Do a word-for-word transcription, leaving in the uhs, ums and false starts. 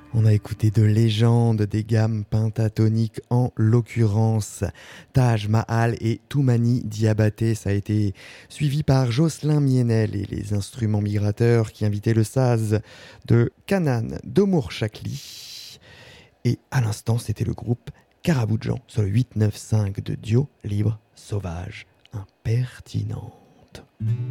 On a écouté de légendes, des gammes pentatoniques en l'occurrence. Taj Mahal et Toumani Diabaté, ça a été suivi par Jocelyn Mienel et les instruments migrateurs qui invitaient le saz de Kanan Domour Chakli. Et à l'instant, c'était le groupe Karaboudjan sur le huit neuf cinq de Dio Libre Sauvage Impertinente.